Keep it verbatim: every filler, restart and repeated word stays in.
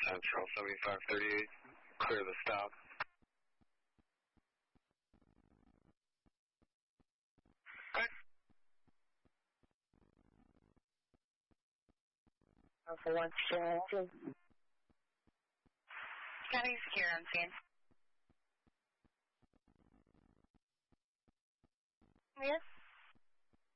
Central seventy-five thirty-eight, clear the stop. Alpha one two. County secure on scene. Yes.